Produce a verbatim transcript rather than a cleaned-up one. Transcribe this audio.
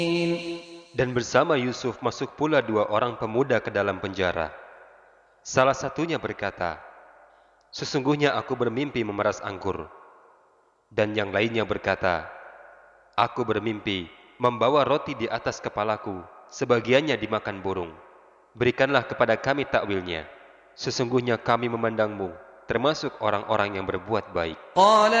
Dan bersama Yusuf masuk pula dua orang pemuda ke dalam penjara. Salah satunya berkata, "Sesungguhnya aku bermimpi memeras anggur." Dan yang lainnya berkata, "Aku bermimpi membawa roti di atas kepalaku, sebagiannya dimakan burung. Berikanlah kepada kami takwilnya. Sesungguhnya kami memandangmu termasuk orang-orang yang berbuat baik."